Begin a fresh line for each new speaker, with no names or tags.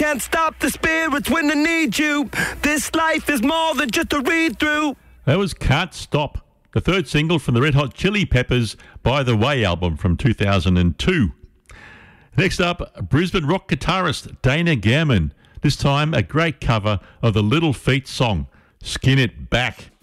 Can't stop the spirits when they need you. This life is more than just a read-through.
That was Can't Stop, the third single from the Red Hot Chili Peppers' By the Way album from 2002. Next up, Brisbane rock guitarist Dana Gammon. This time, a great cover of the Little Feat song, Skin It Back.